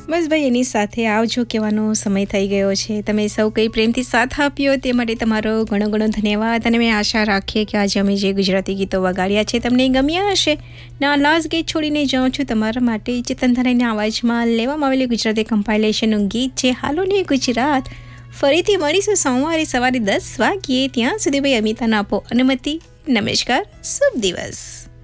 બસ ભાઈ એની સાથે આવજો કહેવાનો સમય થઈ ગયો છે. તમે સૌ કંઈ પ્રેમથી સાથ આપ્યો તે માટે તમારો ઘણો ઘણો ધન્યવાદ. અને મેં આશા રાખીએ કે આજે અમે જે ગુજરાતી ગીતો વગાડ્યા છે તમને ગમ્યા હશે. ના લાસ્ટ ગીત છોડીને જાઉં છું તમારા માટે ચેતન ધરાઈના અવાજમાં લેવામાં આવેલું ગુજરાતી કમ્પાઇલેશનનું ગીત છે હાલો ને ગુજરાત. ફરીથી મળીશું સોમવારે સવારે 10 વાગ્યે. ત્યાં સુધી ભાઈ અમિતાને આપો અનુમતિ. નમસ્કાર, શુભ દિવસ.